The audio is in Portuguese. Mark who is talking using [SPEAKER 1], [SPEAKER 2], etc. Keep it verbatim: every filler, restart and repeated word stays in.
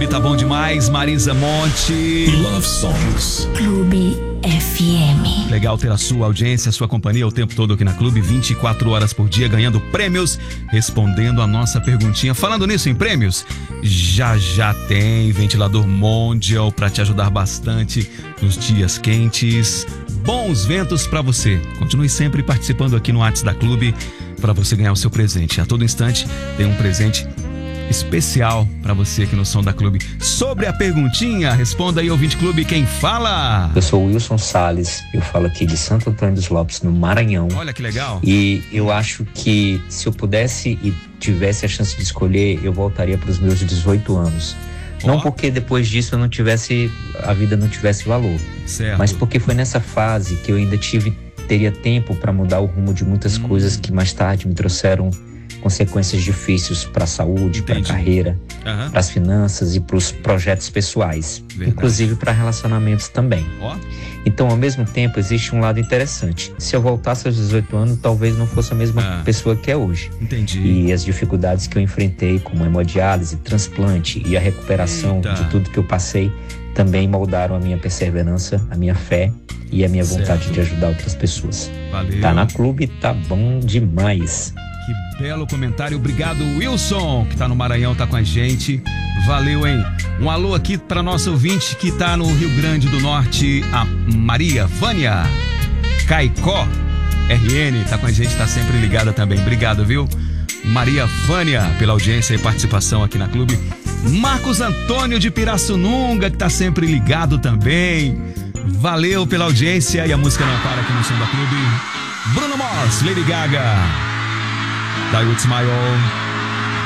[SPEAKER 1] Clube tá bom demais. Marisa Monte.
[SPEAKER 2] Love Songs.
[SPEAKER 3] Clube F M.
[SPEAKER 1] Legal ter a sua audiência, a sua companhia o tempo todo aqui na Clube, vinte e quatro horas por dia, ganhando prêmios, respondendo a nossa perguntinha. Falando nisso em prêmios, já já tem ventilador Mondial para te ajudar bastante nos dias quentes. Bons ventos para você. Continue sempre participando aqui no WhatsApp da Clube para você ganhar o seu presente. A todo instante tem um presente especial para você aqui no Som da Clube. Sobre a perguntinha, responda aí, ouvinte Clube, quem fala?
[SPEAKER 4] Eu sou o Wilson Salles, eu falo aqui de Santo Antônio dos Lopes, no Maranhão.
[SPEAKER 1] Olha que legal.
[SPEAKER 4] E eu acho que se eu pudesse e tivesse a chance de escolher, eu voltaria para os meus dezoito anos. Oh. Não porque depois disso eu não tivesse, a vida não tivesse valor,
[SPEAKER 1] certo,
[SPEAKER 4] mas porque foi nessa fase que eu ainda tive, teria tempo para mudar o rumo de muitas hum. coisas que mais tarde me trouxeram consequências difíceis para a saúde, para a carreira, uhum. para as finanças e para os projetos pessoais, verdade, inclusive para relacionamentos também. Oh. Então, ao mesmo tempo, existe um lado interessante. Se eu voltasse aos dezoito anos, talvez não fosse a mesma ah. pessoa que é hoje.
[SPEAKER 1] Entendi.
[SPEAKER 4] E as dificuldades que eu enfrentei, como hemodiálise, transplante e a recuperação Eita. de tudo que eu passei, também moldaram a minha perseverança, a minha fé e a minha vontade certo. de ajudar outras pessoas.
[SPEAKER 1] Valeu.
[SPEAKER 4] Tá na Clube, tá bom demais.
[SPEAKER 1] Que belo comentário, obrigado Wilson, que tá no Maranhão, tá com a gente, valeu, hein? Um alô aqui para nosso ouvinte que tá no Rio Grande do Norte, a Maria Vânia Caicó R N, tá com a gente, tá sempre ligada também, obrigado, viu? Maria Vânia, pela audiência e participação aqui na Clube. Marcos Antônio de Pirassununga, que tá sempre ligado também, valeu pela audiência e a música não para aqui no Som da Clube. Bruno Mars, Lady Gaga, Die With Smile.